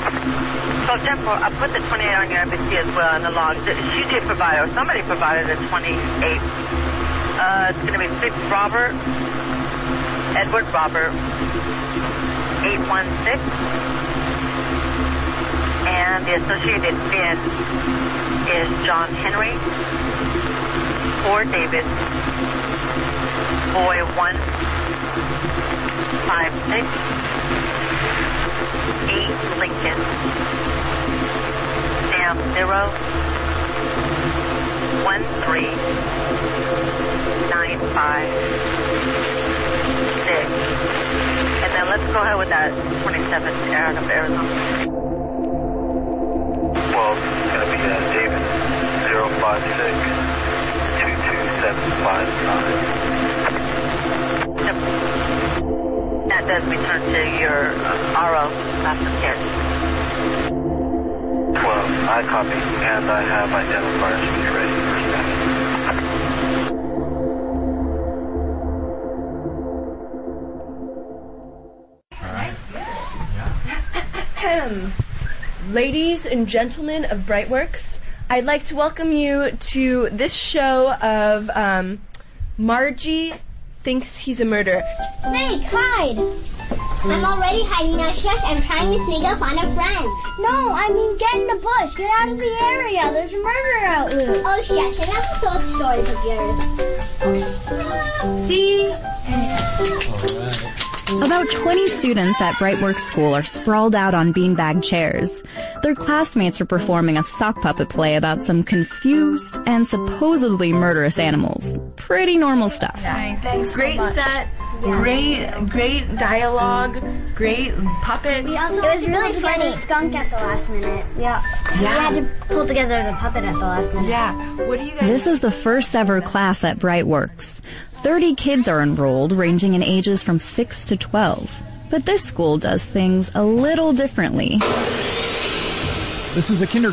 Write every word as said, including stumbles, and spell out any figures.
So, Jennifer, I put the twenty-eight on your M V C as well in the log. She did provide, or somebody provided a twenty-eight. Uh, it's going to be six Robert, Edward Robert, eight one six. And the associated V I N is John Henry, four David, boy one, five six, eight Lincoln, Sam zero, one three, nine five, six. And then let's go ahead with that twenty-seven Aaron of Arizona. Well, it's going to be uh, David zero five six, two two seven five nine. Yep. That does return to your uh, R O, master care. Well, I copy, and I have identifiers when you're ready for staff. Ladies and gentlemen of Brightworks, I'd like to welcome you to this show of um, Margie Thinks He's a Murderer. Snake, hide! I'm already hiding now, shush. I'm trying to sneak up on a friend. No, I mean get in the bush. Get out of the area. There's a murderer out loose. Oh, shush. Enough of those stories of yours. See? Alright. About twenty students at Brightworks School are sprawled out on beanbag chairs. Their classmates are performing a sock puppet play about some confused and supposedly murderous animals. Pretty normal stuff. Yeah, thanks great so set, yeah. great, great dialogue, great puppets. We also it was really funny. Skunk at the last minute. Yeah. yeah. We had to pull together the puppet at the last minute. Yeah. What do you guys? This is the first ever class at Brightworks. Thirty kids are enrolled, ranging in ages from six to twelve. But this school does things a little differently. This is a kindergarten.